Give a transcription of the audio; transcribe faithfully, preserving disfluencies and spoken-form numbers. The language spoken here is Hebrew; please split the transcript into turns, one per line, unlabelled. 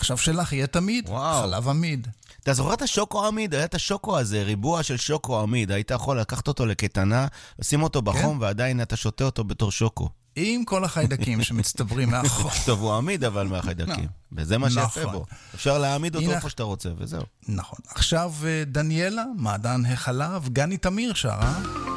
עכשיו שלך יהיה תמיד,
וואו.
חלב עמיד.
אתה זוכר את השוקו עמיד? היה את השוקו הזה, ריבוע של שוקו עמיד. היית יכול לקחת אותו לקטנה, לשים אותו בחום,
כן?
ועדיין אתה שותה אותו בתור שוקו.
עם כל החיידקים שמצטברים מאחור.
טוב, הוא עמיד אבל מהחיידקים. וזה מה שיפה
נכון.
בו. אפשר להעמיד אותו
הנה-
איפה שאתה רוצה, וזהו.
נכון. עכשיו אה, דניאלה, מעדן החלב, גני תמיר שרה.